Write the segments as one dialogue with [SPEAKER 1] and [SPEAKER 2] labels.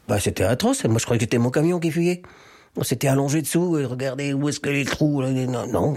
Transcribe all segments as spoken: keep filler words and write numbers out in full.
[SPEAKER 1] Bah, c'était atroce. Moi, je croyais que c'était mon camion qui fuyait. On s'était allongé dessous et regardez où est-ce que les trous... Là, non, non.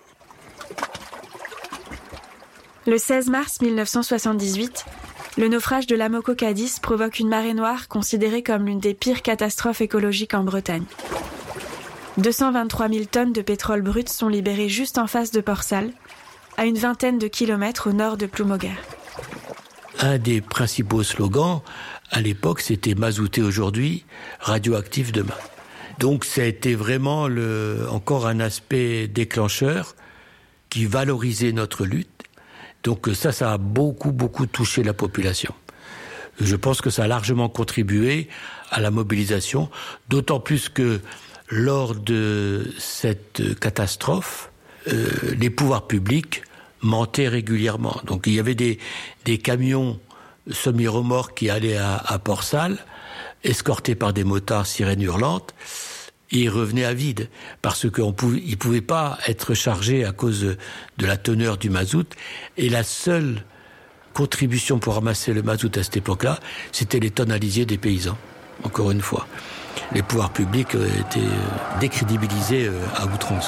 [SPEAKER 2] Le seize mars mille neuf cent soixante-dix-huit, le naufrage de l'Amoco Cadiz provoque une marée noire considérée comme l'une des pires catastrophes écologiques en Bretagne. deux cent vingt-trois mille tonnes de pétrole brut sont libérées juste en face de Port-Salle, à une vingtaine de kilomètres au nord de Ploumoguer.
[SPEAKER 3] Un des principaux slogans, à l'époque, c'était « mazouté aujourd'hui, radioactif demain ». Donc ça a été vraiment le, encore un aspect déclencheur qui valorisait notre lutte. Donc ça, ça a beaucoup, beaucoup touché la population. Je pense que ça a largement contribué à la mobilisation, d'autant plus que lors de cette catastrophe, euh, les pouvoirs publics mentaient régulièrement. Donc il y avait des, des camions semi-remorques qui allaient à, à Port-Salle, escortés par des motards sirènes hurlantes, et ils revenaient à vide, parce qu'ils ne pouvaient pas être chargés à cause de, de la teneur du mazout. Et la seule contribution pour ramasser le mazout à cette époque-là, c'était les tonnes à lisier des paysans, encore une fois. Les pouvoirs publics étaient décrédibilisés à outrance.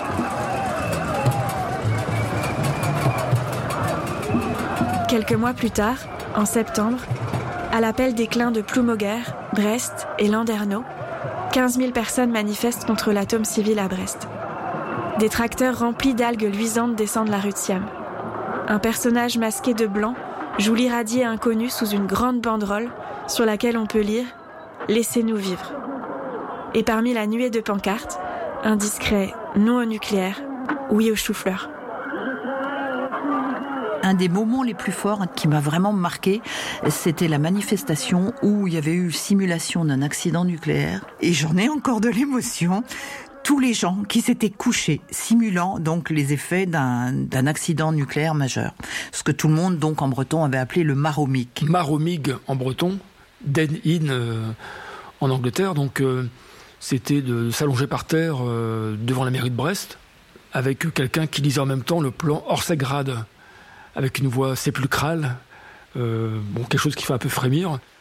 [SPEAKER 2] Quelques mois plus tard, en septembre, à l'appel des clins de Ploumoguer, Brest et Landerneau, quinze mille personnes manifestent contre l'atome civil à Brest. Des tracteurs remplis d'algues luisantes descendent la rue de Siam. Un personnage masqué de blanc joue l'irradié inconnu sous une grande banderole sur laquelle on peut lire « Laissez-nous vivre ». Et parmi la nuée de pancartes, un discret « Non au nucléaire, oui au chou-fleur ».
[SPEAKER 4] Un des moments les plus forts qui m'a vraiment marqué, c'était la manifestation où il y avait eu simulation d'un accident nucléaire. Et j'en ai encore de l'émotion. Tous les gens qui s'étaient couchés, simulant donc les effets d'un, d'un accident nucléaire majeur. Ce que tout le monde, donc en breton, avait appelé le maromig.
[SPEAKER 5] Maromig en breton, den in euh, en Angleterre. Donc euh, c'était de s'allonger par terre euh, devant la mairie de Brest, avec quelqu'un qui lisait en même temps le plan Orsegrad, avec une voix sépulcrale, euh, bon, quelque chose qui fait un peu frémir.